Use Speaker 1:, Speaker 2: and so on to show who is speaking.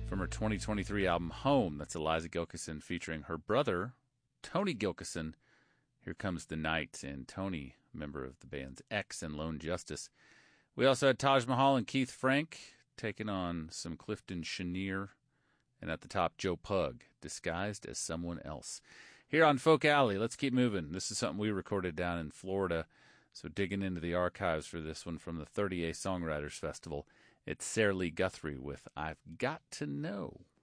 Speaker 1: from her 2023 album Home. That's Eliza Gilkyson featuring her brother, Tony Gilkyson. Here Comes the Night, and Tony, member of the bands X and Lone Justice. We also had Taj Mahal and Keith Frank taking on some Clifton Chenier. And at the top, Joe Pug, Disguised as Someone Else. Here on Folk Alley, let's keep moving. This is something we recorded down in Florida. So digging into the archives for this one from the 30A Songwriters Festival, it's Sarah Lee Guthrie with I've Got to Know.